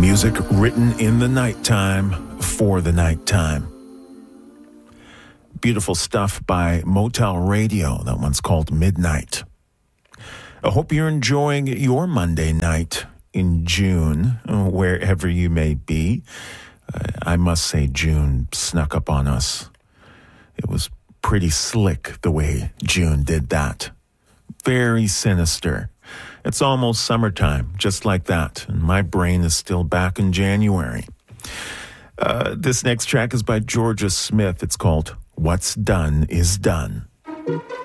Music written in the nighttime for the nighttime. Beautiful stuff by Motel Radio. That one's called Midnight. I hope you're enjoying your Monday night in June, wherever you may be. I must say June snuck up on us. It was pretty slick the way June did that. Very sinister. It's almost summertime, just like that, and my brain is still back in January. This next track is by Georgia Smith. It's called What's Done Is Done.